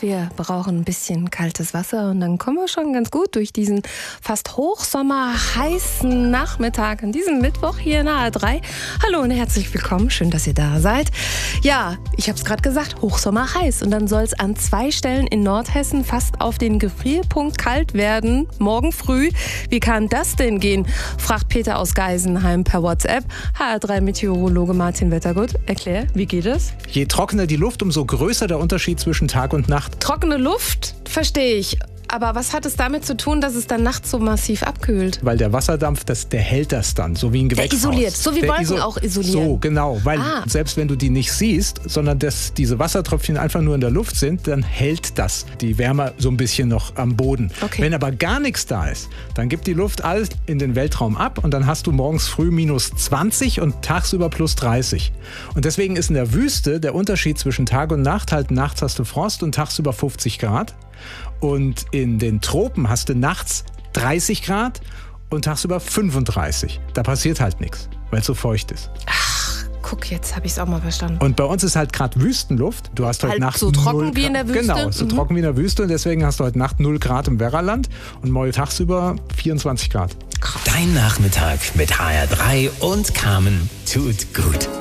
Wir brauchen ein bisschen kaltes Wasser und dann kommen wir schon ganz gut durch diesen fast hochsommerheißen Nachmittag an diesem Mittwoch hier in AR3. Hallo und herzlich willkommen, schön, dass ihr da seid. Ja, ich habe es gerade gesagt, hochsommerheiß und dann soll es an 2 Stellen in Nordhessen fast auf den Gefrierpunkt kalt werden, morgen früh. Wie kann das denn gehen, fragt Peter aus Geisenheim per WhatsApp. AR3-Meteorologe Martin Wettergut, erklär, wie geht es? Je trockener die Luft, umso größer der Unterschied zwischen Tag und Nacht. Trockene Luft, verstehe ich. Aber was hat es damit zu tun, dass es dann nachts so massiv abkühlt? Weil der Wasserdampf, der hält das dann, so wie ein Gewächshaus. Der isoliert, so wie Wolken auch isolieren. So, genau. Weil selbst wenn du die nicht siehst, sondern dass diese Wassertröpfchen einfach nur in der Luft sind, dann hält das die Wärme so ein bisschen noch am Boden. Okay. Wenn aber gar nichts da ist, dann gibt die Luft alles in den Weltraum ab und dann hast du morgens früh -20 und tagsüber +30. Und deswegen ist in der Wüste der Unterschied zwischen Tag und Nacht halt, nachts hast du Frost und tagsüber 50 Grad. Und in den Tropen hast du nachts 30 Grad und tagsüber 35. Da passiert halt nichts, weil es so feucht ist. Ach, guck, jetzt habe ich es auch mal verstanden. Und bei uns ist halt gerade Wüstenluft. Du hast heute halt Nacht so trocken 0 wie in der Wüste? Genau, so trocken wie in der Wüste. Und deswegen hast du heute Nacht 0 Grad im Werraland und morgen tagsüber 24 Grad. Dein Nachmittag mit HR3 und Carmen tut gut.